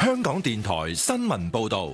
香港電台新聞報道。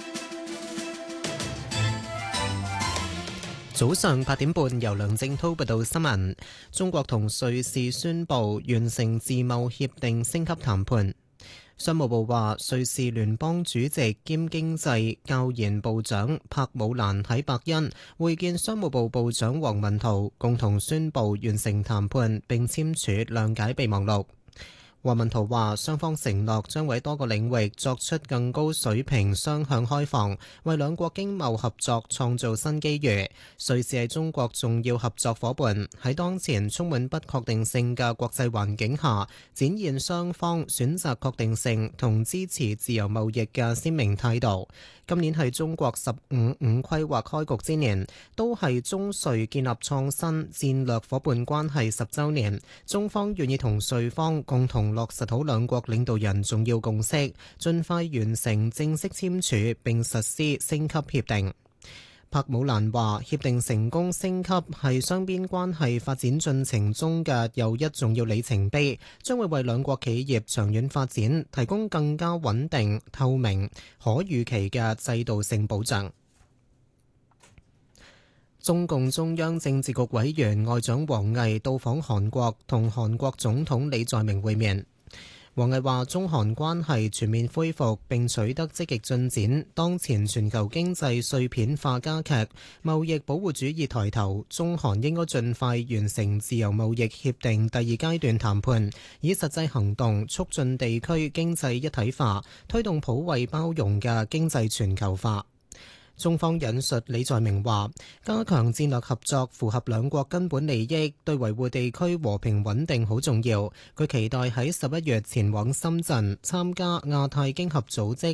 早上8點半，由梁正濤報道新聞。中國同瑞士宣布完成自貿協定升級談判。商務部話，瑞士聯邦主席兼經濟貿研部長柏姆蘭喺伯恩會見商務部部長王文濤，共同宣布完成談判並簽署諒解備忘錄。王文濤話，雙方承諾將喺多個領域作出更高水平雙向開放，為兩國經貿合作創造新機遇。瑞士係中國重要合作夥伴，喺當前充滿不確定性嘅國際環境下，展現雙方選擇確定性同支持自由貿易嘅鮮明態度。今年係中國15規劃開局之年，都係中瑞建立創新戰略夥伴關係10週年。中方願意同瑞方共同落實好兩國領導人重要共識，盡快完成正式簽署並實施升級協定。柏姆蘭話，協定成功升級係雙邊關係發展進程中嘅又一重要里程碑，將會為兩國企業長遠發展提供更加穩定、透明、可預期嘅制度性保障。中共中央政治局委員外長王毅到訪韓國，同韓國總統李在明會面。王毅話，中韓關係全面恢復並取得積極進展，當前全球經濟碎片化加劇，貿易保護主義抬頭，中韓應該盡快完成自由貿易協定第二階段談判，以實際行動促進地區經濟一體化，推動普惠包容嘅經濟全球化。中方引述李在明話，加強戰略合作符合兩國根本利益，對維護地區和平穩定好重要。佢期待喺11月前往深圳參加亞太經合組織